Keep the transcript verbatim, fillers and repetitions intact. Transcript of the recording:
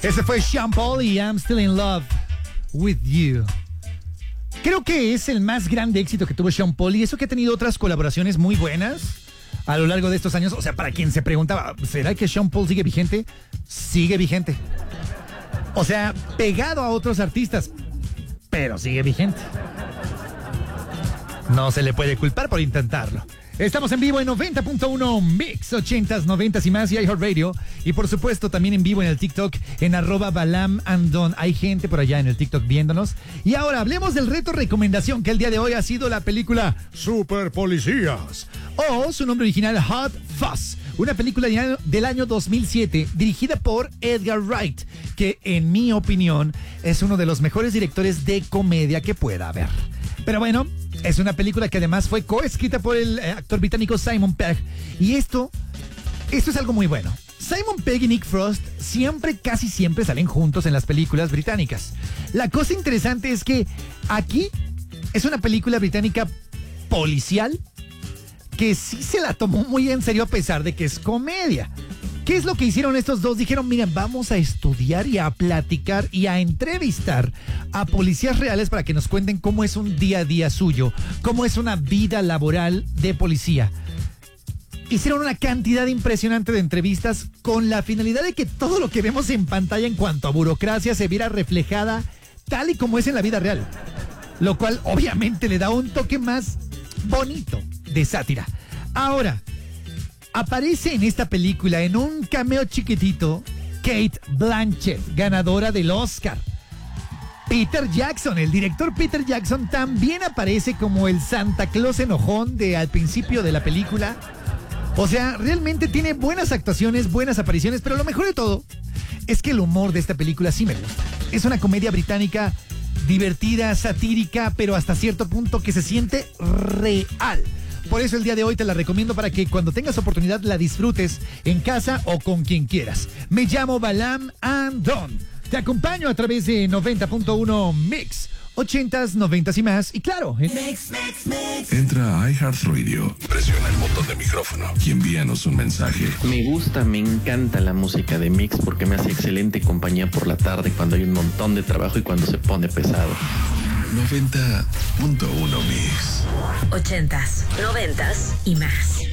Ese fue Sean Paul y I'm Still in Love with You. Creo que es el más grande éxito que tuvo Sean Paul y eso que ha tenido otras colaboraciones muy buenas a lo largo de estos años. O sea, para quien se preguntaba, ¿será que Sean Paul sigue vigente? Sigue vigente. O sea, pegado a otros artistas, pero sigue vigente. No se le puede culpar por intentarlo. Estamos en vivo en noventa punto uno Mix, ochentas, noventas y más y iHeartRadio. Y por supuesto también en vivo en el TikTok en arroba Balam and Don. Hay gente por allá en el TikTok viéndonos. Y ahora hablemos del reto recomendación que el día de hoy ha sido la película Super Policías. O su nombre original Hot Fuzz. Una película del año dos mil siete dirigida por Edgar Wright. Que en mi opinión es uno de los mejores directores de comedia que pueda haber. Pero bueno, es una película que además fue coescrita por el eh, actor británico Simon Pegg. Y esto, esto es algo muy bueno. Simon Pegg y Nick Frost siempre, casi siempre salen juntos en las películas británicas. La cosa interesante es que aquí es una película británica policial que sí se la tomó muy en serio a pesar de que es comedia. ¿Qué es lo que hicieron estos dos? Dijeron, miren, vamos a estudiar y a platicar y a entrevistar a policías reales para que nos cuenten cómo es un día a día suyo, cómo es una vida laboral de policía. Hicieron una cantidad impresionante de entrevistas con la finalidad de que todo lo que vemos en pantalla en cuanto a burocracia se viera reflejada tal y como es en la vida real. Lo cual obviamente le da un toque más bonito de sátira. Ahora, aparece en esta película, en un cameo chiquitito, Cate Blanchett, ganadora del Oscar. Peter Jackson, el director Peter Jackson, también aparece como el Santa Claus enojón de al principio de la película. O sea, realmente tiene buenas actuaciones, buenas apariciones, pero lo mejor de todo es que el humor de esta película sí me gusta. Es una comedia británica divertida, satírica, pero hasta cierto punto que se siente real. Por eso el día de hoy te la recomiendo para que cuando tengas oportunidad la disfrutes en casa o con quien quieras. Me llamo Balam and Don. Te acompaño a través de noventa punto uno Mix, ochentas, noventas y más. Y claro, en... Mix, mix, mix. Entra a iHeartRadio, presiona el botón de micrófono y envíanos un mensaje. Me gusta, me encanta la música de Mix porque me hace excelente compañía por la tarde cuando hay un montón de trabajo y cuando se pone pesado. noventa punto uno Mix. Ochentas, noventas y más.